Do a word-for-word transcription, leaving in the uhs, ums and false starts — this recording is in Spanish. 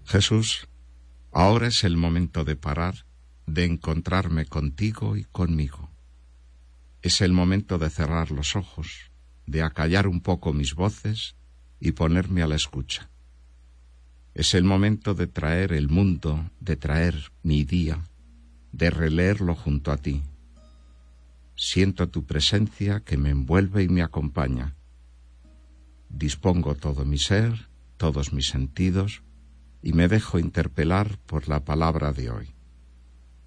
Jesús, ahora es el momento de parar, de encontrarme contigo y conmigo. Es el momento de cerrar los ojos, de acallar un poco mis voces y ponerme a la escucha. Es el momento de traer el mundo, de traer mi día, de releerlo junto a ti. Siento tu presencia que me envuelve y me acompaña. Dispongo todo mi ser, todos mis sentidos, y me dejo interpelar por la palabra de hoy.